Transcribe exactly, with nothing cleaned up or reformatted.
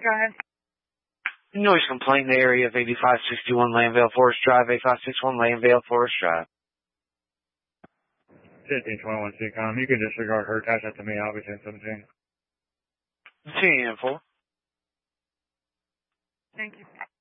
Go ahead. Noise complaint in the area of eighty-five sixty-one Landvale Forest Drive, eighty-five sixty-one Landvale Forest Drive. fifteen twenty-one C COM. You can disregard her. Attach that to me. I'll be ten seventeen. ten four. Thank you.